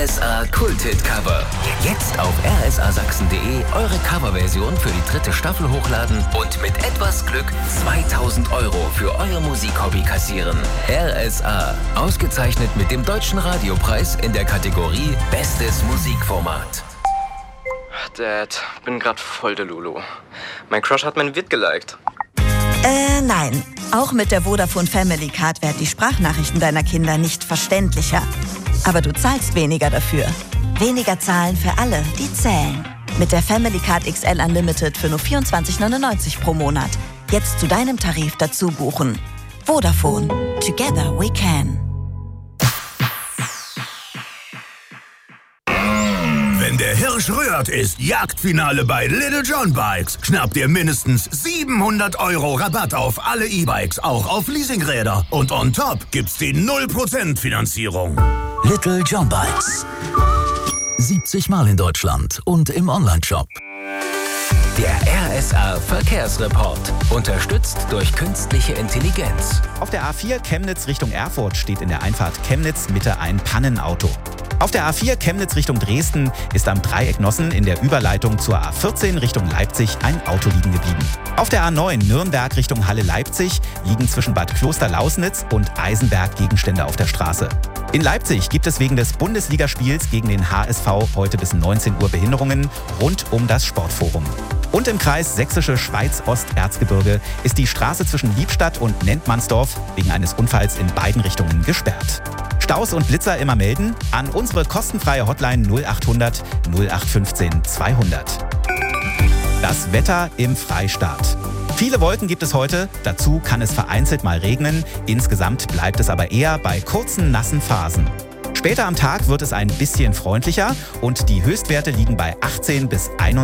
RSA Kulthit-Cover. Jetzt auf rsasachsen.de eure Coverversion für die 3. Staffel hochladen und mit etwas Glück 2.000 € für euer Musikhobby kassieren. RSA, ausgezeichnet mit dem Deutschen Radiopreis in der Kategorie Bestes Musikformat. Dad, bin grad voll der Lulu. Mein Crush hat mein Vid geliked. Nein. Auch mit der Vodafone Family Card werden die Sprachnachrichten deiner Kinder nicht verständlicher. Aber du zahlst weniger dafür. Weniger zahlen für alle, die zählen. Mit der Family Card XL Unlimited für nur 24,99 € pro Monat. Jetzt zu deinem Tarif dazu buchen. Vodafone. Together we can. Wenn der Hirsch rührt, ist Jagdfinale bei Little John Bikes. Schnappt ihr mindestens 700 € Rabatt auf alle E-Bikes, auch auf Leasingräder. Und on top gibt's die 0% Finanzierung. Little John Bikes. 70 Mal in Deutschland und im Onlineshop. Der RSA Verkehrsreport. Unterstützt durch künstliche Intelligenz. Auf der A4 Chemnitz Richtung Erfurt steht in der Einfahrt Chemnitz Mitte ein Pannenauto. Auf der A4 Chemnitz Richtung Dresden ist am Dreieck Nossen in der Überleitung zur A14 Richtung Leipzig ein Auto liegen geblieben. Auf der A9 Nürnberg Richtung Halle-Leipzig liegen zwischen Bad Kloster-Lausnitz und Eisenberg Gegenstände auf der Straße. In Leipzig gibt es wegen des Bundesligaspiels gegen den HSV heute bis 19 Uhr Behinderungen rund um das Sportforum. Und im Kreis Sächsische Schweiz-Osterzgebirge ist die Straße zwischen Liebstadt und Nentmannsdorf wegen eines Unfalls in beiden Richtungen gesperrt. Staus und Blitzer immer melden an unsere kostenfreie Hotline 0800 0815 200. Das Wetter im Freistaat. Viele Wolken gibt es heute, dazu kann es vereinzelt mal regnen. Insgesamt bleibt es aber eher bei kurzen, nassen Phasen. Später am Tag wird es ein bisschen freundlicher und die Höchstwerte liegen bei 18 bis 21.